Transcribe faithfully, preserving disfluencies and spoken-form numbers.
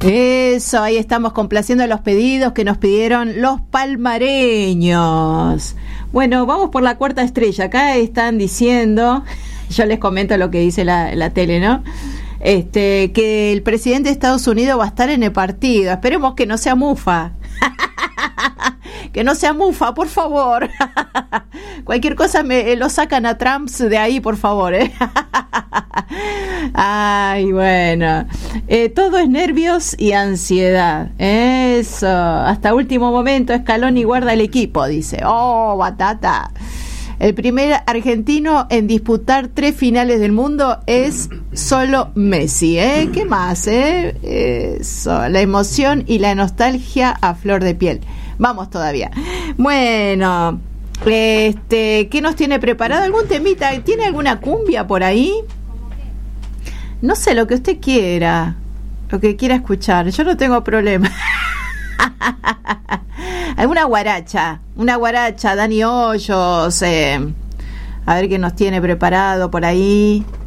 Eso, ahí estamos complaciendo los pedidos que nos pidieron los palmareños. Bueno, vamos por la cuarta estrella. Acá están diciendo, yo les comento lo que dice la, la tele, ¿no? Este, que el presidente de Estados Unidos va a estar en el partido. Esperemos que no sea mufa. Que no sea mufa, por favor. Cualquier cosa me lo sacan a Trump de ahí, por favor, ¿eh? Ay, bueno. Eh, todo es nervios y ansiedad. Eso. Hasta último momento, Scaloni guarda el equipo, dice. Oh, batata. El primer argentino en disputar tres finales del mundo es solo Messi, ¿eh? ¿Qué más, eh? Eso, la emoción y la nostalgia a flor de piel. Vamos todavía. Bueno, este, ¿qué nos tiene preparado? ¿Algún temita? ¿Tiene alguna cumbia por ahí? No sé, lo que usted quiera, lo que quiera escuchar. Yo no tengo problema. Alguna guaracha, una guaracha, Dani Hoyos, eh, a ver qué nos tiene preparado por ahí.